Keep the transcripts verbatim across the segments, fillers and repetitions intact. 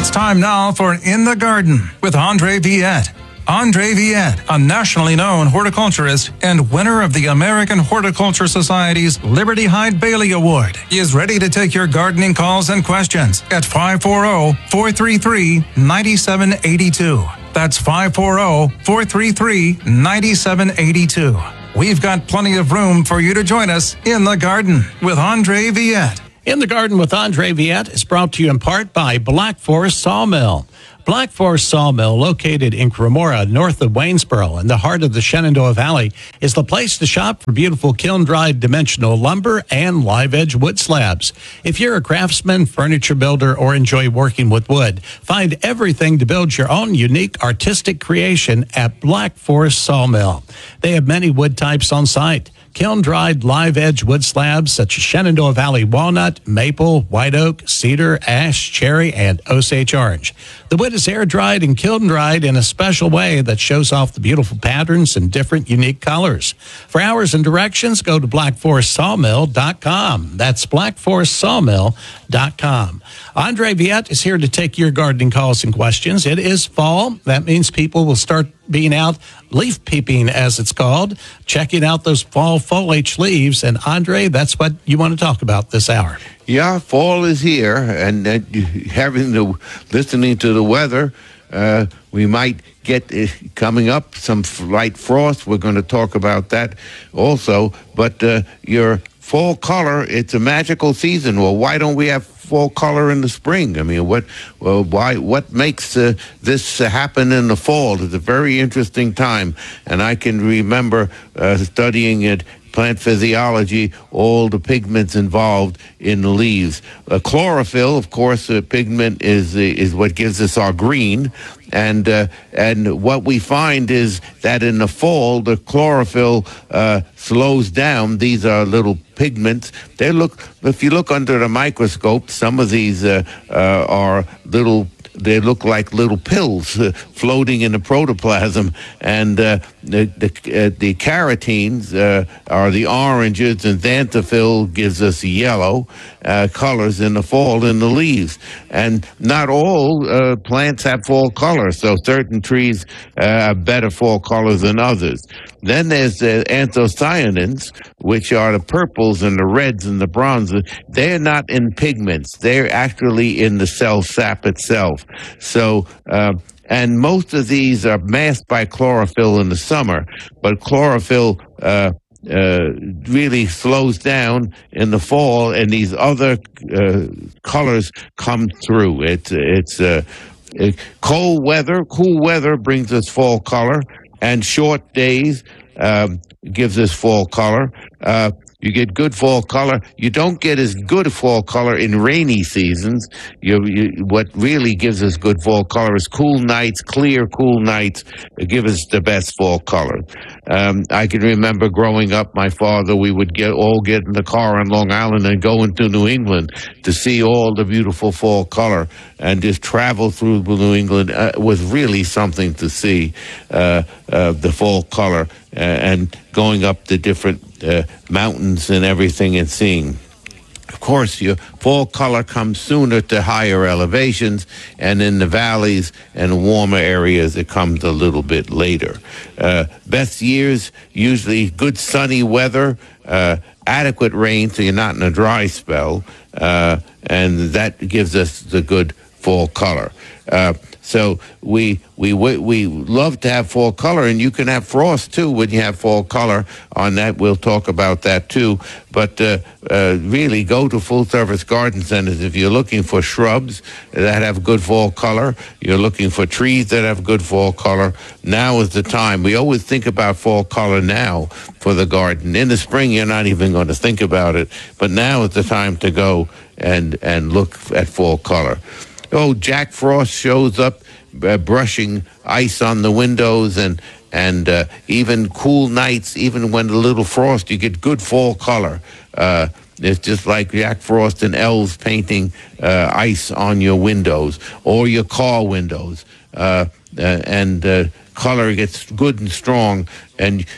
It's time now for In the Garden with Andre Viette. Andre Viette, a nationally known horticulturist and winner of the American Horticulture Society's Liberty Hyde Bailey Award, is ready to take your gardening calls and questions at five four zero, four three three, nine seven eight two. That's five four zero, four three three, nine seven eight two. We've got plenty of room for you to join us in the garden with Andre Viette. In the Garden with Andre Viette is brought to you in part by Black Forest Sawmill. Black Forest Sawmill, located in Cremora, north of Waynesboro, in the heart of the Shenandoah Valley, is the place to shop for beautiful kiln-dried dimensional lumber and live-edge wood slabs. If you're a craftsman, furniture builder, or enjoy working with wood, find everything to build your own unique artistic creation at Black Forest Sawmill. They have many wood types on site. Kiln-dried live-edge wood slabs such as Shenandoah Valley walnut, maple, white oak, cedar, ash, cherry, and Osage orange. The wood is air-dried and kiln-dried in a special way that shows off the beautiful patterns and different unique colors. For hours and directions, go to black forest sawmill dot com. That's black forest sawmill dot com. Andre Viette is here to take your gardening calls and questions. It is fall. That means people will start being out leaf peeping, as it's called, checking out those fall foliage leaves. And Andre, that's what you want to talk about this hour. Yeah, fall is here, and uh, having the listening to the weather, uh, we might get uh, coming up some light frost. We're going to talk about that also. But uh, your fall color, it's a magical season. Well, why don't we have fall color in the spring? I mean, what, well, why, what makes uh, this uh, happen in the fall? It's a very interesting time, and I can remember uh, studying it. Plant physiology, all the pigments involved in the leaves. Uh, chlorophyll, of course, uh, pigment is uh, is what gives us our green, and uh, and what we find is that in the fall, the chlorophyll uh, slows down. These are little pigments. They look, if you look under the microscope, some of these uh, uh, are little. They look like little pills uh, floating in the protoplasm, and uh, the the, uh, the carotenes uh, are the oranges, and xanthophyll gives us yellow uh, colors in the fall in the leaves. And not all uh, plants have fall colors, so certain trees uh, have better fall colors than others. Then there's the anthocyanins, which are the purples and the reds and the bronzes. They're not in pigments. They're actually in the cell sap itself. So, uh, and most of these are masked by chlorophyll in the summer, but chlorophyll uh, uh, really slows down in the fall, and these other uh, colors come through. It's, it's uh, it, cold weather, cool weather brings us fall color, and short days um, gives us fall color. Uh, you get good fall color. You don't get as good fall color in rainy seasons. You, you, what really gives us good fall color is cool nights, clear, cool nights give us the best fall color. Um, I can remember growing up, my father, we would get all get in the car on Long Island and go into New England to see all the beautiful fall color, and just travel through New England uh, was really something to see, uh, uh, the fall color, uh, and going up the different uh, mountains and everything and seeing. Of course, your fall color comes sooner to higher elevations, and in the valleys and warmer areas, it comes a little bit later. Uh, best years, usually good sunny weather, uh, adequate rain, so you're not in a dry spell, uh, and that gives us the good fall color. Uh, So we we we love to have fall color, and you can have frost too when you have fall color. On that, we'll talk about that too. But uh, uh, really, go to full-service garden centers if you're looking for shrubs that have good fall color. You're looking for trees that have good fall color. Now is the time. We always think about fall color now for the garden. In the spring, you're not even going to think about it. But now is the time to go and and look at fall color. Oh, Jack Frost shows up uh, brushing ice on the windows, and and uh, even cool nights, even when a little frost, you get good fall color. Uh, it's just like Jack Frost and elves painting uh, ice on your windows or your car windows. Uh, uh, and uh, color gets good and strong, and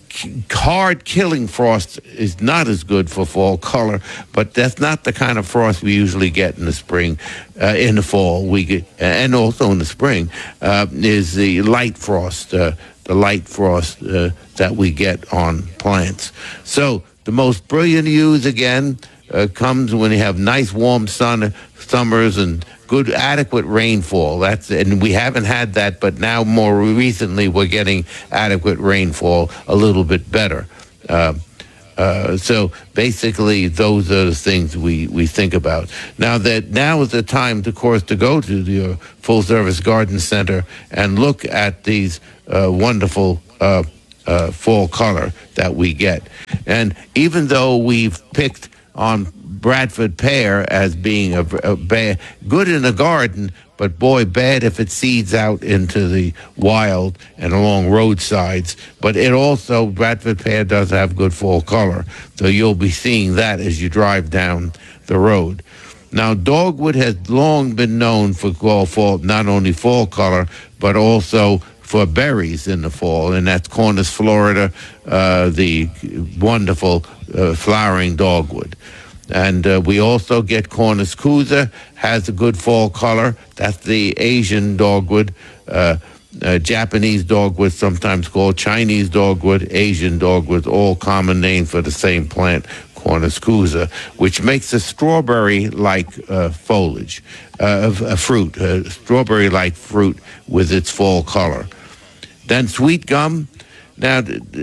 hard killing frost is not as good for fall color, but that's not the kind of frost we usually get in the spring. Uh, in the fall, we get, and also in the spring, uh, is the light frost, uh, the light frost uh, that we get on plants. So the most brilliant use, again, uh, comes when you have nice warm sun summers and good adequate rainfall. That's and we haven't had that, but now more recently we're getting adequate rainfall a little bit better. Uh, uh, so basically, those are the things we, we think about. Now that now is the time, of course, to go to your full service garden center and look at these uh, wonderful uh, uh, fall color that we get. And even though we've picked on Bradford pear as being a, a bad, good in the garden, but boy, bad if it seeds out into the wild and along roadsides. But it also, Bradford pear does have good fall color, so you'll be seeing that as you drive down the road. Now, dogwood has long been known for fall, fall not only fall color, but also for berries in the fall, and that's Cornus florida, uh, the wonderful uh, flowering dogwood. And uh, we also get Cornus cousa, has a good fall color. That's the Asian dogwood, uh, uh, Japanese dogwood, sometimes called Chinese dogwood, Asian dogwood, all common names for the same plant, Cornus cousa, which makes a strawberry-like uh, foliage, uh, a fruit, a strawberry-like fruit with its fall color. Then sweet gum. Now,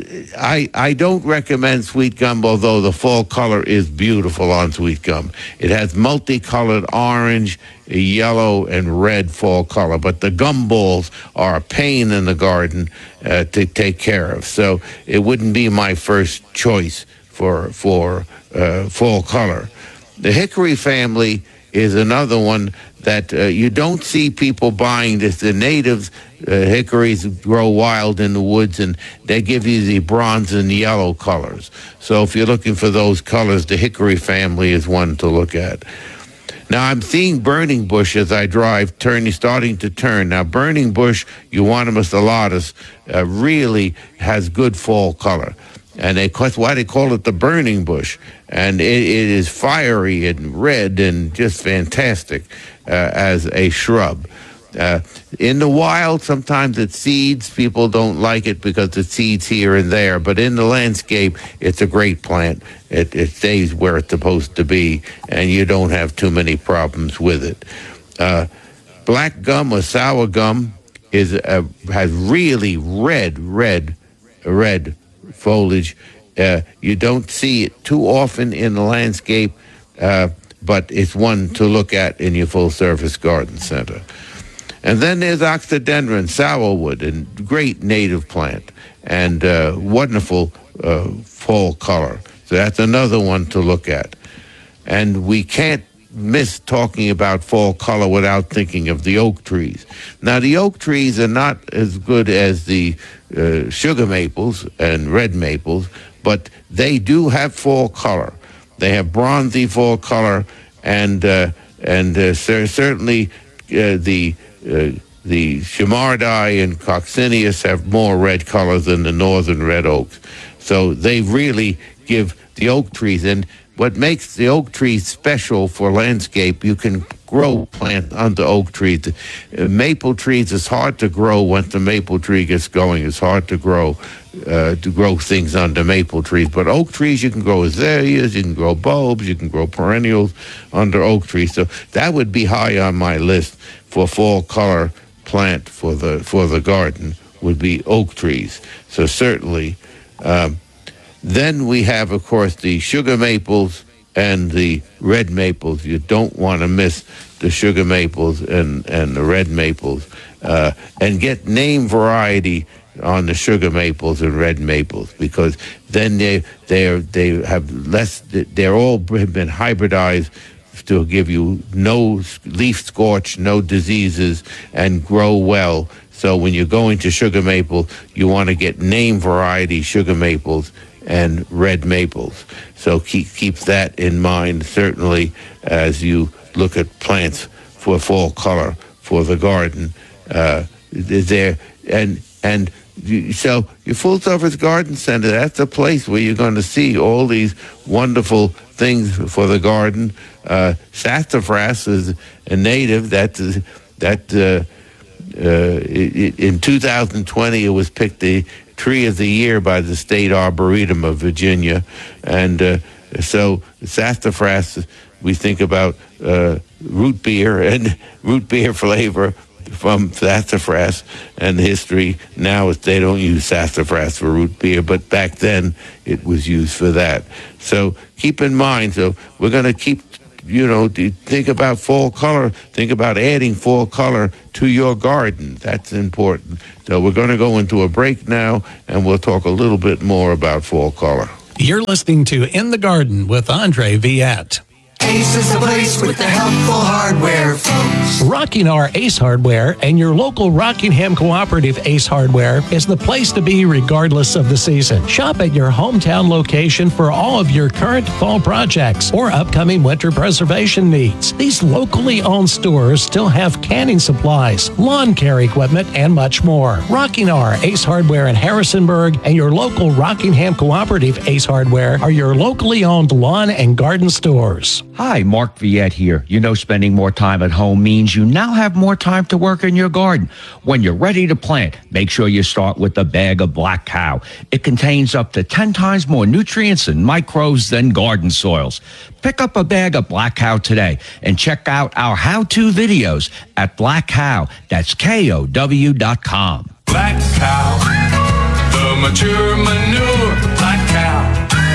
I I don't recommend sweet gum, although the fall color is beautiful on sweet gum. It has multicolored orange, yellow, and red fall color, but the gum balls are a pain in the garden uh, to take care of. So it wouldn't be my first choice for, for uh, fall color. The hickory family is another one that uh, you don't see people buying this. The natives, uh, hickories grow wild in the woods, and they give you the bronze and yellow colors. So if you're looking for those colors, the hickory family is one to look at. Now, I'm seeing burning bush as I drive, turning, starting to turn. Now, burning bush, Euonymus alatus, uh, really has good fall color. And they, that's why they call it the burning bush. And it, it is fiery and red and just fantastic uh, as a shrub. Uh, in the wild, sometimes it seeds. People don't like it because it seeds here and there. But in the landscape, it's a great plant. It, it stays where it's supposed to be, and you don't have too many problems with it. Uh, black gum or sour gum is a, has really red, red, red foliage. Uh, you don't see it too often in the landscape, uh, but it's one to look at in your full-service garden center. And then there's Oxydendron, sourwood, a great native plant, and uh, wonderful uh, fall color. So that's another one to look at. And we can't miss talking about fall color without thinking of the oak trees. Now, the oak trees are not as good as the uh, sugar maples and red maples, but they do have fall color. They have bronzy fall color, and uh, and uh, cer- certainly uh, the uh, the Chamardai and Coccineus have more red colors than the northern red oaks. So they really give the oak trees, and what makes the oak trees special for landscape, you can grow plant under oak trees. Uh, maple trees is hard to grow once the maple tree gets going. It's hard to grow uh, to grow things under maple trees. But oak trees, you can grow azaleas, you can grow bulbs, you can grow perennials under oak trees. So that would be high on my list for fall color plant for the for the garden, would be oak trees. So certainly. Um, Then we have, of course, the sugar maples and the red maples. You don't want to miss the sugar maples and, and the red maples. Uh, and get name variety on the sugar maples and red maples, because then they they they have less. They're all been hybridized to give you no leaf scorch, no diseases, and grow well. So when you're going to sugar maple, you want to get name variety sugar maples and red maples. So keep keep that in mind, certainly, as you look at plants for fall color for the garden. Uh, there and and you, so your Full Service Garden Center, that's the place where you're going to see all these wonderful things for the garden. Uh, sassafras is a native that that uh, uh, it, in two thousand twenty it was picked the tree of the year by the State Arboretum of Virginia, and uh, so sassafras, we think about uh, root beer and root beer flavor from sassafras, and history now is they don't use sassafras for root beer, but back then it was used for that. So keep in mind, so we're going to keep, you know, think about fall color, think about adding fall color to your garden. That's important. So we're going to go into a break now, and we'll talk a little bit more about fall color. You're listening to In the Garden with Andre Viette. Ace is the place with the helpful hardware, folks. Rocking Our Ace Hardware and your local Rockingham Cooperative Ace Hardware is the place to be regardless of the season. Shop at your hometown location for all of your current fall projects or upcoming winter preservation needs. These locally owned stores still have canning supplies, lawn care equipment, and much more. Rocking Our Ace Hardware in Harrisonburg and your local Rockingham Cooperative Ace Hardware are your locally owned lawn and garden stores. Hi, Mark Viette here. You know, spending more time at home means you now have more time to work in your garden. When you're ready to plant, make sure you start with a bag of Black Cow. It contains up to ten times more nutrients and microbes than garden soils. Pick up a bag of Black Cow today and check out our how-to videos at Black Cow. That's K O W dot com. Black Cow, the mature manure, Black Cow.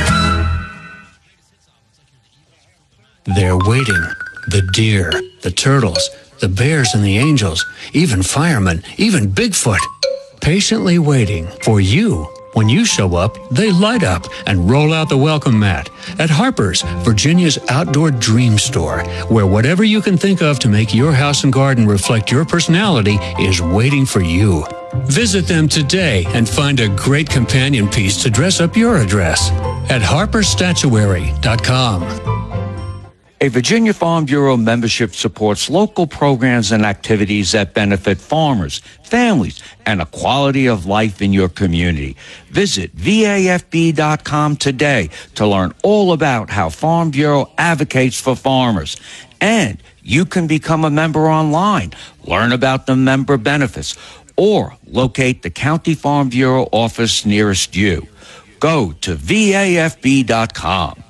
They're waiting. The deer, the turtles, the bears and the angels, even firemen, even Bigfoot. Patiently waiting for you. When you show up, they light up and roll out the welcome mat at Harper's, Virginia's outdoor dream store, where whatever you can think of to make your house and garden reflect your personality is waiting for you. Visit them today and find a great companion piece to dress up your address at harper statuary dot com. A Virginia Farm Bureau membership supports local programs and activities that benefit farmers, families, and a quality of life in your community. Visit V A F B dot com today to learn all about how Farm Bureau advocates for farmers. And you can become a member online, learn about the member benefits, or locate the County Farm Bureau office nearest you. Go to V A F B dot com.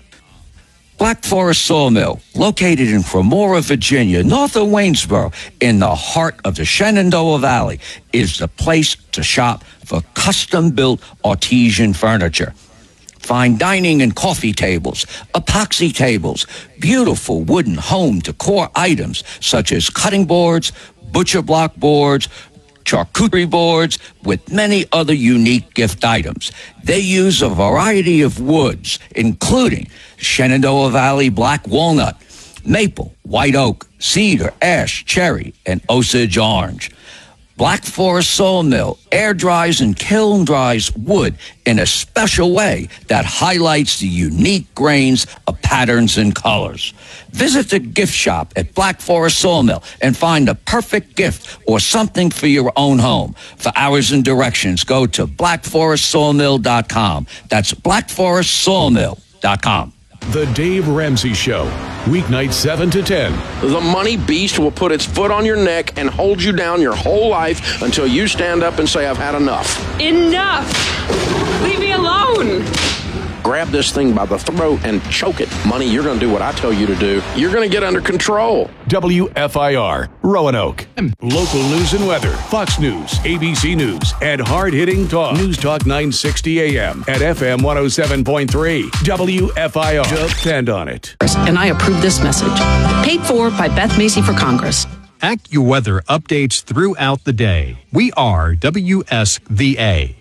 Black Forest Sawmill, located in Cremora, Virginia, north of Waynesboro, in the heart of the Shenandoah Valley, is the place to shop for custom-built artesian furniture. Fine dining and coffee tables, epoxy tables, beautiful wooden home decor items such as cutting boards, butcher block boards, charcuterie boards, with many other unique gift items. They use a variety of woods, including Shenandoah Valley black walnut, maple, white oak, cedar, ash, cherry, and Osage orange. Black Forest Sawmill air dries and kiln dries wood in a special way that highlights the unique grains of patterns and colors. Visit the gift shop at Black Forest Sawmill and find the perfect gift or something for your own home. For hours and directions, go to black forest sawmill dot com. That's black forest sawmill dot com. The Dave Ramsey Show, weeknights seven to ten. The money beast will put its foot on your neck and hold you down your whole life until you stand up and say, I've had enough. Enough! Leave me alone! Grab this thing by the throat and choke it. Money, you're going to do what I tell you to do. You're going to get under control. W F I R, Roanoke. Local news and weather, Fox News, A B C News, and hard-hitting talk. News Talk nine sixty A M at F M one oh seven point three. W F I R. Depend on it. And I approve this message. Paid for by Beth Macy for Congress. AccuWeather updates throughout the day. We are W S V A.